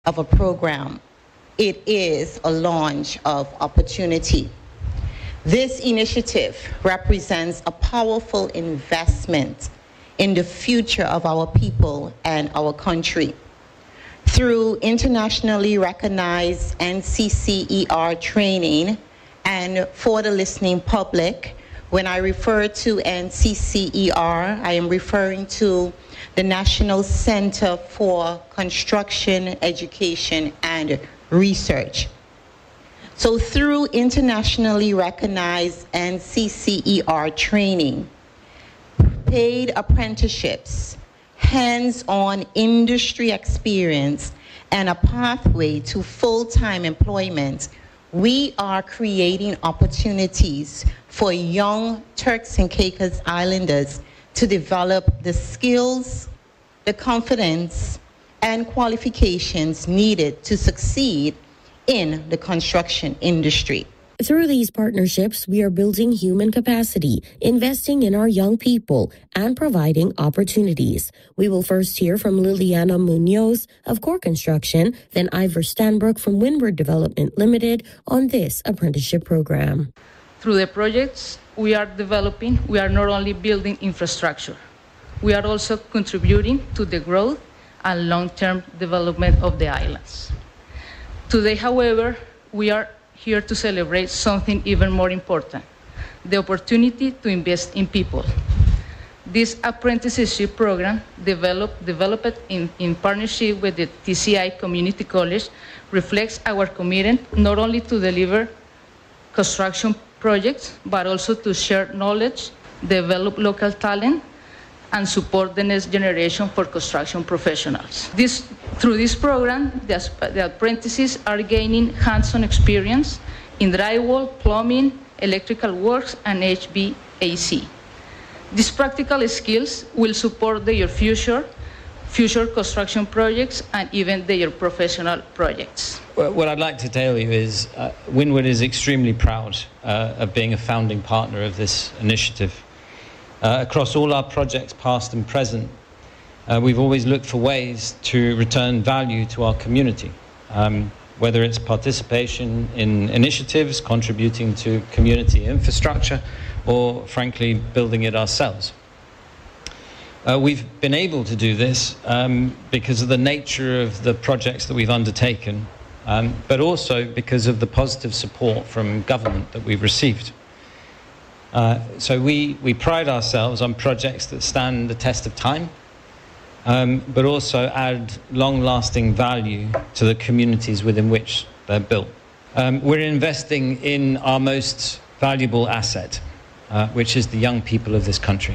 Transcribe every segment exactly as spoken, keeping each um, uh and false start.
of a program. It is a launch of opportunity. This initiative represents a powerful investment in the future of our people and our country. Through internationally recognized N C C E R training, and for the listening public, when I refer to N C C E R, I am referring to the National Center for Construction, Education, and Research. So through internationally recognized N C C E R training, paid apprenticeships, hands-on industry experience, and a pathway to full-time employment, we are creating opportunities for young Turks and Caicos Islanders to develop the skills, the confidence, and qualifications needed to succeed in the construction industry. Through these partnerships, we are building human capacity, investing in our young people, and providing opportunities. We will first hear from Liliana Munoz of Core Construction, then Ivor Stanbrook from Windward Development Limited on this apprenticeship program. Through the projects we are developing, we are not only building infrastructure, we are also contributing to the growth and long-term development of the islands. Today, however, we are here to celebrate something even more important, the opportunity to invest in people. This apprenticeship program, developed, developed in, in partnership with the T C I Community College, reflects our commitment not only to deliver construction projects, but also to share knowledge, develop local talent, and support the next generation for construction professionals. This, through this program, the, the apprentices are gaining hands-on experience in drywall, plumbing, electrical works, and H V A C. These practical skills will support their future, future construction projects and even their professional projects. Well, what I'd like to tell you is uh, Windward is extremely proud uh, of being a founding partner of this initiative. Uh, across all our projects, past and present, uh, we've always looked for ways to return value to our community, um, whether it's participation in initiatives, contributing to community infrastructure, or frankly, building it ourselves. Uh, we've been able to do this um, because of the nature of the projects that we've undertaken, um, but also because of the positive support from government that we've received. Uh, so we, we pride ourselves on projects that stand the test of time, um, but also add long-lasting value to the communities within which they're built. Um, we're investing in our most valuable asset, uh, which is the young people of this country.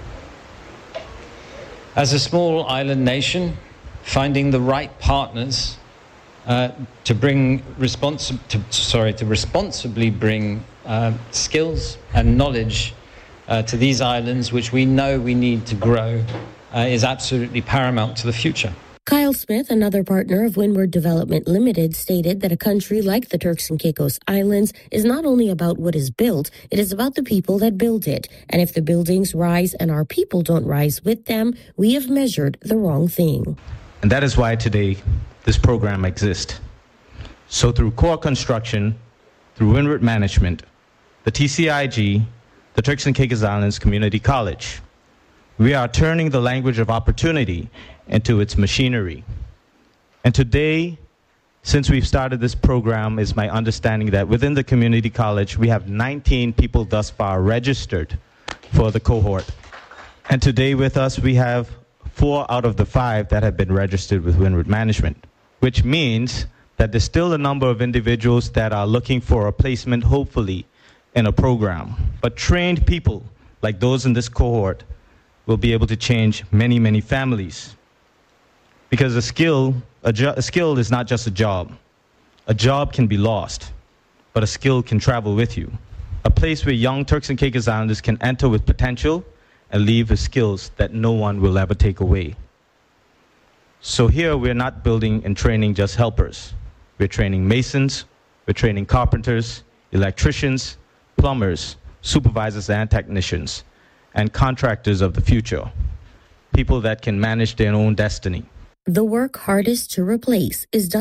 As a small island nation, finding the right partners uh, to bring responsi- to, sorry, to responsibly bring Uh, skills and knowledge uh, to these islands, which we know we need to grow, uh, is absolutely paramount to the future. Kyle Smith, another partner of Windward Development Limited, stated that a country like the Turks and Caicos Islands is not only about what is built, it is about the people that build it. And if the buildings rise and our people don't rise with them, we have measured the wrong thing. And that is why today this program exists. So through Core Construction, through Windward Management, the T C I G, the Turks and Caicos Islands Community College, we are turning the language of opportunity into its machinery. And today, since we've started this program, is my understanding that within the community college, we have nineteen people thus far registered for the cohort. And today with us, we have four out of the five that have been registered with Windward Management, which means that there's still a number of individuals that are looking for a placement, hopefully, in a program. But trained people, like those in this cohort, will be able to change many, many families. Because a skill, a, jo- a skill is not just a job. A job can be lost, but a skill can travel with you. A place where young Turks and Caicos Islanders can enter with potential and leave with skills that no one will ever take away. So here we're not building and training just helpers. We're training masons, we're training carpenters, electricians, plumbers, supervisors and technicians, and contractors of the future, people that can manage their own destiny. The work hardest to replace is done